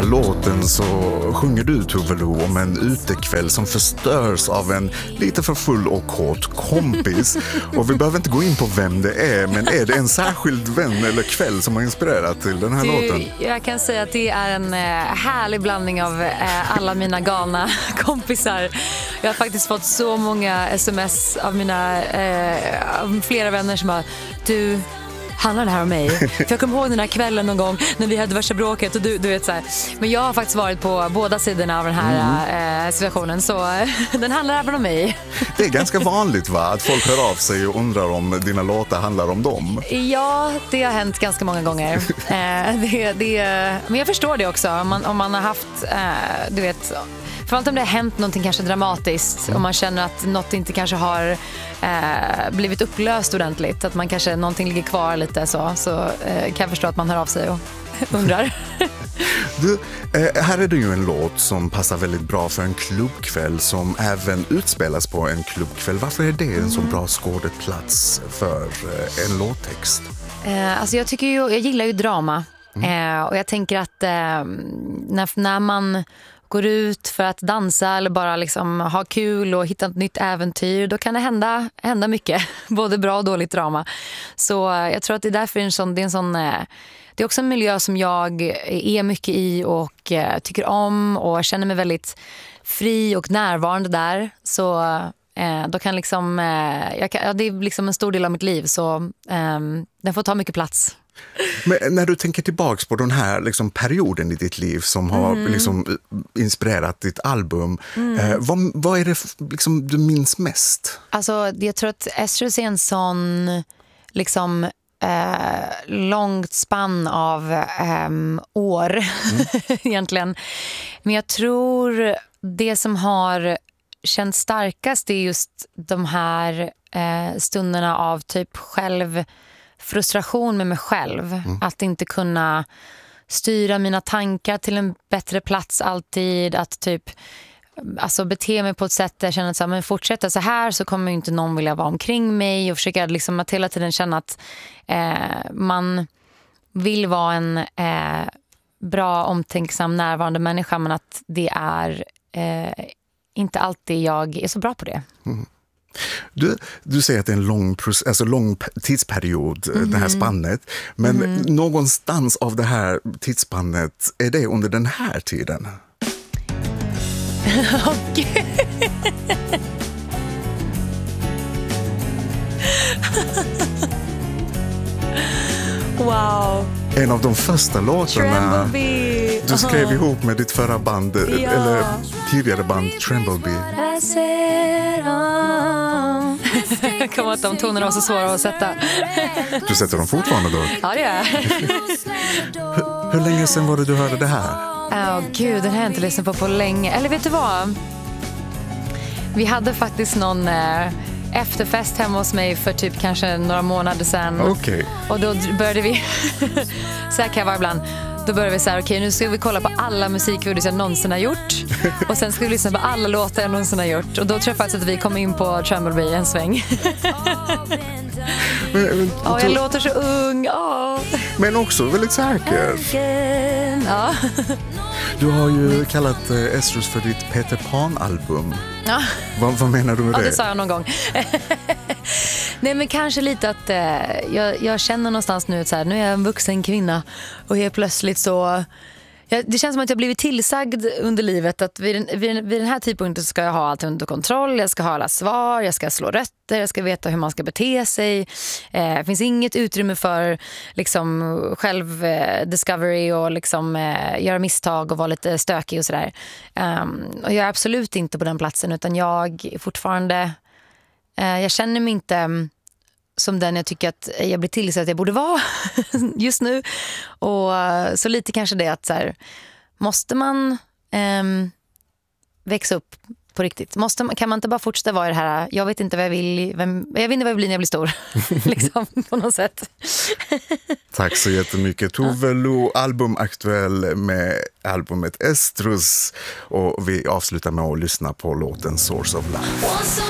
låten så sjunger du, Tove Lo, om en utekväll som förstörs av en lite för full och kort kompis. Och vi behöver inte gå in på vem det är, men är det en särskild vän eller kväll som har inspirerat till den här låten? Jag kan säga att det är en härlig blandning av alla mina galna kompisar. Jag har faktiskt fått så många sms av mina av flera vänner som bara, du, handlar det här om mig? För jag kommer ihåg den här kvällen någon gång när vi hade värsta bråket och du vet så här. Men jag har faktiskt varit på båda sidorna av den här situationen, så den handlar även om mig. Det är ganska vanligt, va? Att folk hör av sig och undrar om dina låtar handlar om dem. Ja, det har hänt ganska många gånger. Men jag förstår det också. Om man har haft, du vet, framförallt om det har hänt någonting kanske dramatiskt och man känner att något inte kanske har blivit upplöst ordentligt, att man kanske någonting ligger kvar lite så kan jag förstå att man hör av sig och undrar. Du, här är det ju en låt som passar väldigt bra för en klubbkväll som även utspelas på en klubbkväll. Varför är det en så bra skådeplats för en låttext? Alltså jag gillar ju drama. Och jag tänker att när man går ut för att dansa eller bara liksom ha kul och hitta ett nytt äventyr, då kan det hända mycket, både bra och dåligt drama. Så jag tror att det är därför det är också en miljö som jag är mycket i och tycker om och känner mig väldigt fri och närvarande där. Så då kan liksom det är liksom en stor del av mitt liv, så den får ta mycket plats. Men när du tänker tillbaks på den här liksom perioden i ditt liv som har liksom inspirerat ditt album, vad är det liksom du minns mest? Alltså, jag tror att Estrus är en sån liksom långt spann av år egentligen. Men jag tror det som har känts starkast är just de här stunderna av typ frustration med mig själv. Att inte kunna styra mina tankar till en bättre plats alltid. Att typ bete mig på ett sätt där jag känner att men fortsätta så här så kommer inte någon vilja vara omkring mig. Och försöka liksom att hela tiden känna att man vill vara en bra, omtänksam, närvarande människa, men att det är inte alltid jag är så bra på det. Du säger att det är en lång tidsperiod, det här spannet. Men någonstans av det här tidsspannet, är det under den här tiden? Wow. En av de första låtarna du skrev ihop med ditt förra band, eller tidigare band, Trembleby. Jag kommer att de tonerna var så svåra att sätta. Du sätter dem fortfarande då? Ja, det är. Hur länge sedan var det du hörde det här? Gud, den har jag inte lyssnat på länge. Eller vet du vad? Vi hade faktiskt någon efterfest hemma hos mig för typ kanske några månader sedan. Okay. Och då började vi så här kan jag vara ibland. Då började vi så här, okej, nu ska vi kolla på alla musikvideos jag någonsin har gjort. Och sen ska vi lyssna på alla låtar jag någonsin har gjort. Och då tror jag faktiskt att vi kom in på Trembleby en sväng. Jag låter så ung. Men också väldigt säker. Ja. Du har ju kallat Estrus för ditt Peter Pan-album. Ja. Vad menar du med det? Ja, det sa jag någon gång. Nej, men kanske lite att jag känner någonstans nu att så här, nu är jag en vuxen kvinna och helt plötsligt så det känns som att jag blivit tillsagd under livet att vid den här tidpunkten ska jag ha allt under kontroll, jag ska ha alla svar, jag ska slå rötter, jag ska veta hur man ska bete sig. Det finns inget utrymme för liksom själv-discovery och liksom göra misstag och vara lite stökig och sådär. Och jag är absolut inte på den platsen, utan jag fortfarande jag känner mig inte som den jag tycker att jag blir till så att jag borde vara just nu. Och så lite kanske det att så här, måste man växa upp på riktigt? Kan man inte bara fortsätta vara i det här, jag vet inte vad jag vill, jag vet inte vad jag blir när jag blir stor. Liksom, på något sätt. Tack så jättemycket. Tove Lo, albumaktuell med albumet Estrus. Och vi avslutar med att lyssna på låten Source of Life.